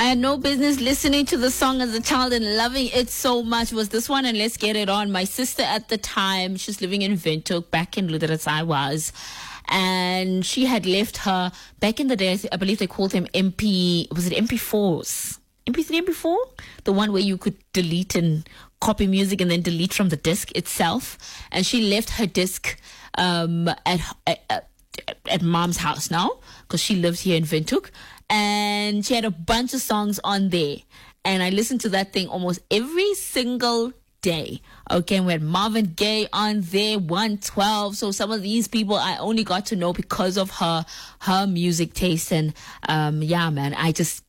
I had no business listening to the song as a child and loving it so much. Was this one and Let's Get It On. My sister at the time, she's living in Windhoek, back in Luderitz I was. And she had left her, back in the day, I believe they called them was it MP4s? MP3, MP4? The one where you could delete and copy music and then delete from the disc itself. And she left her disc at mom's house now, because she lived here in Windhoek. And she had a bunch of songs on there. And I listened to that thing almost every single day. Okay, and we had Marvin Gaye on there, 112. So some of these people I only got to know because of her music taste. And yeah, man, I just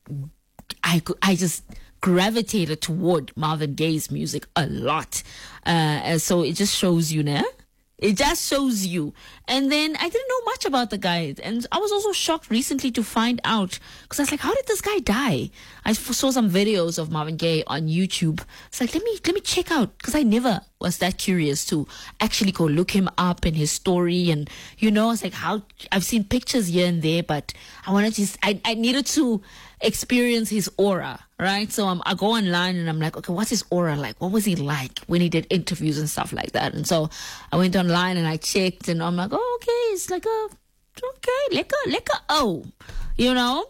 gravitated toward Marvin Gaye's music a lot. So it just shows you, né? It just shows you. And then I didn't know much about the guy. And I was also shocked recently to find out, because I was like, how did this guy die? I saw some videos of Marvin Gaye on YouTube. It's like, let me check out, because I never was that curious to actually go look him up and his story. And, you know, it's like, how I've seen pictures here and there, but I needed to experience his aura, right? So I go online and I'm like, okay, what's his aura like? What was he like when he did interviews and stuff like that? And so I went online and I checked and I'm like, oh, okay, it's like lekker, you know?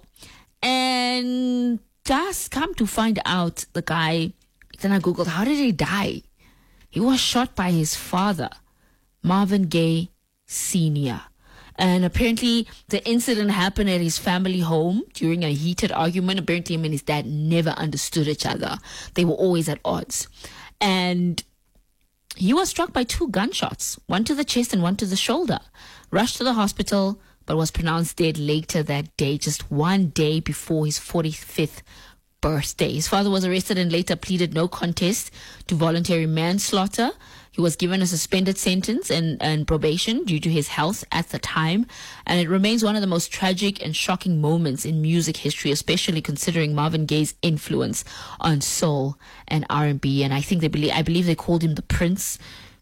And just come to find out the guy, then I Googled, how did he die? He was shot by his father, Marvin Gaye Sr. And apparently the incident happened at his family home during a heated argument. Apparently him and his dad never understood each other. They were always at odds. And he was struck by 2 gunshots, one to the chest and one to the shoulder. Rushed to the hospital, but was pronounced dead later that day, just one day before his 45th birthday. His father was arrested and later pleaded no contest to voluntary manslaughter. He was given a suspended sentence and probation due to his health at the time. And it remains one of the most tragic and shocking moments in music history, especially considering Marvin Gaye's influence on soul and R&B. And I believe they called him the Prince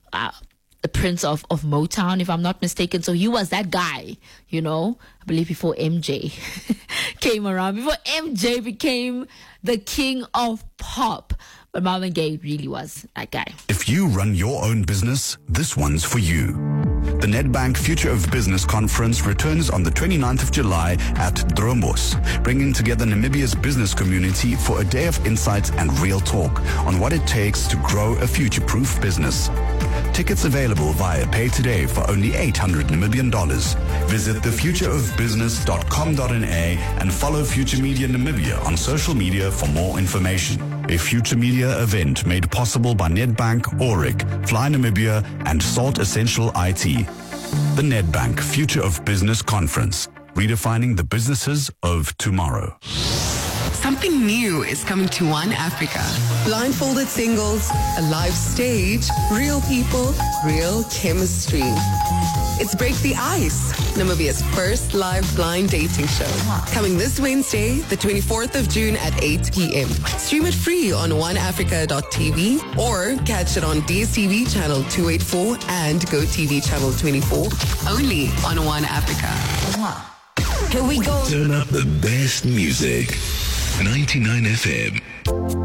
of Motown, if I'm not mistaken. So he was that guy, you know, I believe before MJ came around, before MJ became the king of pop. But Marvin Gaye really was that guy. If you run your own business, this one's for you. The Nedbank Future of Business Conference returns on the 29th of July at Drombos, bringing together Namibia's business community for a day of insights and real talk on what it takes to grow a future-proof business. Tickets available via Pay Today for only $800 Namibian. Visit thefutureofbusiness.com.na and follow Future Media Namibia on social media for more information. A Future Media event made possible by Nedbank, Auric, Fly Namibia, and Salt Essential IT. The Nedbank Future of Business Conference, redefining the businesses of tomorrow. Something new is coming to One Africa. Blindfolded singles, a live stage, real people, real chemistry. It's Break the Ice, Namibia's first live blind dating show. Coming this Wednesday, the 24th of June at 8 p.m. Stream it free on oneafrica.tv or catch it on DSTV channel 284 and GoTV channel 24. Only on One Africa. Here we go. Turn up the best music. 99 FM.